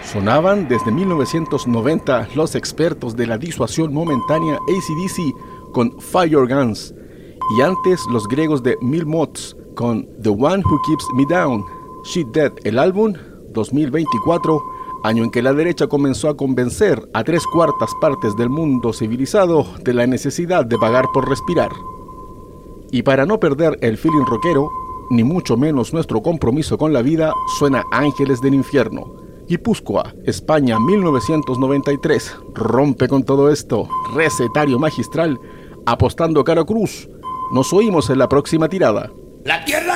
Sonaban desde 1990 los expertos de la disuasión momentánea AC/DC con Fire Guns, y antes los griegos de Mil Mots con The One Who Keeps Me Down. She Dead, el álbum, 2024, año en que la derecha comenzó a convencer a 3/4 partes del mundo civilizado de la necesidad de pagar por respirar. Y para no perder el feeling rockero, ni mucho menos nuestro compromiso con la vida, suena Ángeles del Infierno. Guipúzcoa, España, 1993. Rompe con todo esto. Recetario magistral, apostando cara a cruz. Nos oímos en la próxima tirada. La tierra